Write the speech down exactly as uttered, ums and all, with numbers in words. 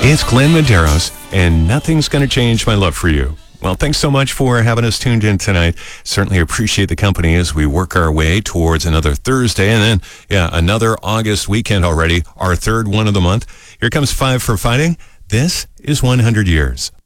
It's Glenn Medeiros, and nothing's going to change my love for you. Well, thanks so much for having us tuned in tonight. Certainly appreciate the company as we work our way towards another Thursday and then, yeah, another August weekend already, our third one of the month. Here comes Five for Fighting. This is one hundred years.